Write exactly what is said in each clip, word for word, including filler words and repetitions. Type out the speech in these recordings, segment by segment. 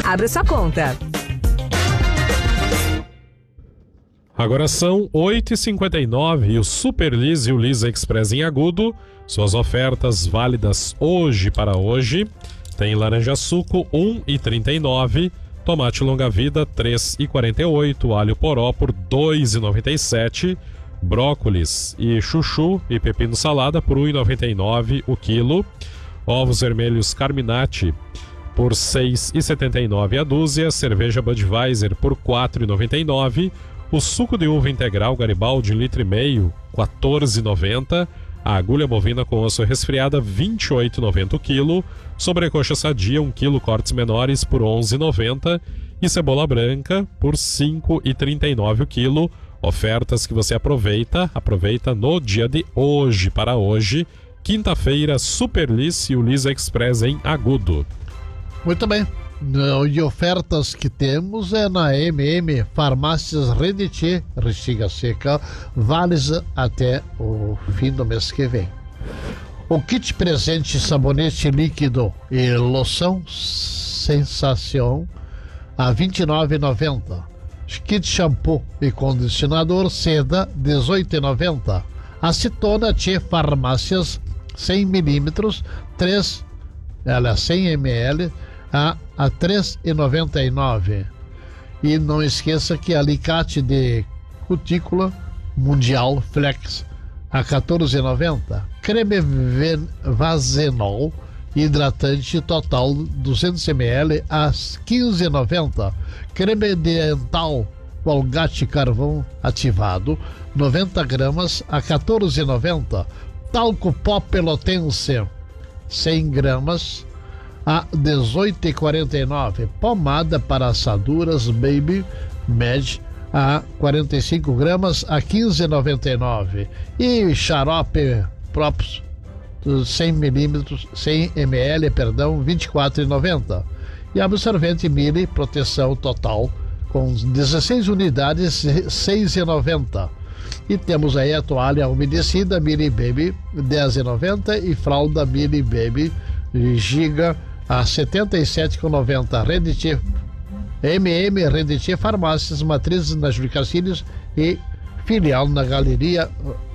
Abre sua conta. Agora são oito e cinquenta e nove e o Super Lis e o Lis Express em Agudo, suas ofertas válidas hoje para hoje. Tem laranja suco um e trinta e nove, tomate longa-vida três e quarenta e oito, alho poró por dois e noventa e sete, brócolis e chuchu e pepino salada por um e noventa e nove o quilo, ovos vermelhos Carminati por seis e setenta e nove a dúzia, cerveja Budweiser por quatro e noventa e nove, o suco de uva integral Garibaldi litro e meio quatorze e noventa, a agulha bovina com osso resfriada vinte e oito e noventa o quilo, sobrecoxa sadia um quilo cortes menores por onze e noventa e cebola branca por cinco e trinta e nove o quilo. Ofertas que você aproveita, aproveita no dia de hoje para hoje, quinta-feira, Super Lis e o Lis Express em Agudo. Muito bem. E ofertas que temos é na M M Farmácias Rediti, Restinga Seca, vales até o fim do mês que vem. O kit presente sabonete líquido e loção Sensação a vinte e nove reais e noventa centavos. Kit shampoo e condicionador Seda dezoito reais e noventa centavos. Acetona Tchê Farmácias cem milímetros, três, ela cem mililitros a a três reais e noventa e nove centavos. E não esqueça que alicate de cutícula Mundial Flex a quatorze reais e noventa centavos. Creme Vazenol hidratante total duzentos mililitros a quinze reais e noventa centavos. Creme dental Colgate Carvão ativado noventa gramas a quatorze reais e noventa centavos. Talco pó pelotense cem gramas a dezoito reais e quarenta e nove centavos. Pomada para assaduras Baby Med a quarenta e cinco gramas a quinze reais e noventa e nove centavos. E xarope Props cem milímetros, cem mililitros, perdão, vinte e quatro reais e noventa centavos. E absorvente Mili Proteção Total com dezesseis unidades, seis reais e noventa centavos. E temos aí a toalha umedecida Mili Baby dez reais e noventa centavos e fralda Mili Baby Giga a setenta e sete reais e noventa centavos. Rediti M M Rediti Farmácias, matrizes na Júlio Cacilhos e filial na Galeria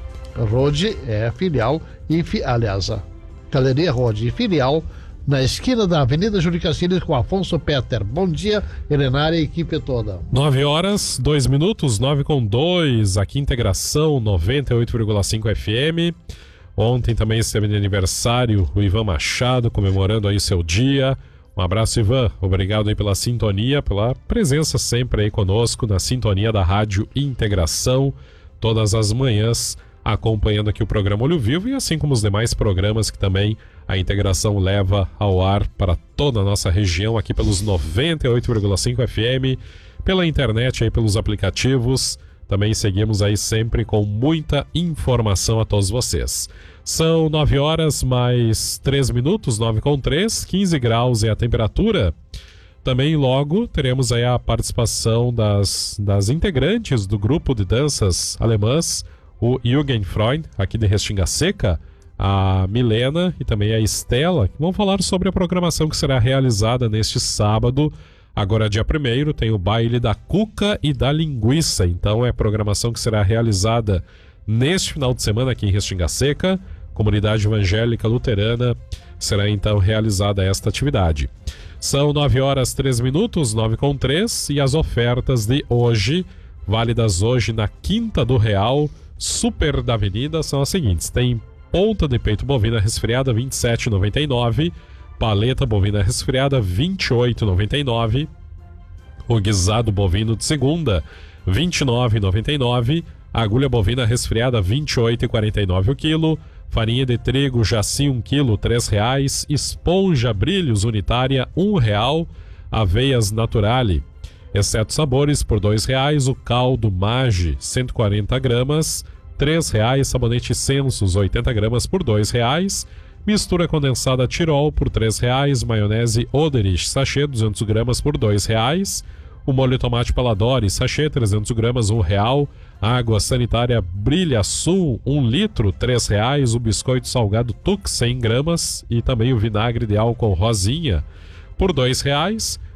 Rode, é filial e fi, aliás, a Galeria Rode e filial na esquina da Avenida Júlio Cacilhos com Afonso Peter. Bom dia, Elenária e equipe toda. nove horas, dois minutos, nove com dois, aqui Integração noventa e oito vírgula cinco F M. Ontem também esteve de aniversário o Ivan Machado, comemorando aí seu dia. Um abraço, Ivan. Obrigado aí pela sintonia, pela presença sempre aí conosco na sintonia da Rádio Integração, todas as manhãs, acompanhando aqui o programa Olho Vivo e assim como os demais programas que também a Integração leva ao ar para toda a nossa região, aqui pelos noventa e oito vírgula cinco F M, pela internet aí, pelos aplicativos. Também seguimos aí sempre com muita informação a todos vocês. São nove horas mais três minutos, nove com três, quinze graus é a temperatura. Também logo teremos aí a participação das, das integrantes do grupo de danças alemãs, o Jugendfreund, aqui de Restinga Seca, a Milena e também a Estela, que vão falar sobre a programação que será realizada neste sábado. Agora, dia primeiro, tem o baile da Cuca e da Linguiça. Então, é programação que será realizada neste final de semana aqui em Restinga Seca. Comunidade Evangélica Luterana será então realizada esta atividade. São nove horas três minutos, nove com três, e as ofertas de hoje, válidas hoje na Quinta do Real, Super da Avenida, são as seguintes. Tem ponta de peito bovina resfriada vinte e sete reais e noventa e nove centavos. Paleta bovina resfriada vinte e oito reais e noventa e nove centavos, o guisado bovino de segunda vinte e nove reais e noventa e nove centavos, agulha bovina resfriada vinte e oito reais e quarenta e nove centavos o quilo, farinha de trigo Jaci um quilo três reais, esponja Brilhos unitária um real, aveias Naturale exceto sabores por dois reais, o caldo Mage cento e quarenta gramas três reais, sabonete Census oitenta gramas por dois reais, mistura condensada Tirol por três reais, maionese Oderich sachê duzentos gramas por dois reais, o molho tomate Paladori sachê trezentos gramas um real, água sanitária Brilha Sul um litro três reais, o biscoito salgado Tux cem gramas e também o vinagre de álcool Rosinha por dois reais,